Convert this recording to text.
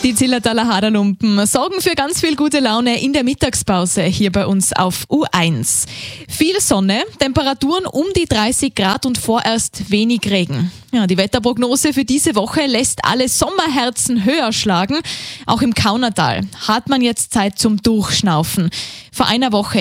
Die Zillertaler Haderlumpen sorgen für ganz viel gute Laune in der Mittagspause hier bei uns auf U1. Viel Sonne, Temperaturen um die 30 Grad und vorerst wenig Regen. Ja, die Wetterprognose für diese Woche lässt alle Sommerherzen höher schlagen. Auch im Kaunertal hat man jetzt Zeit zum Durchschnaufen. Vor einer Woche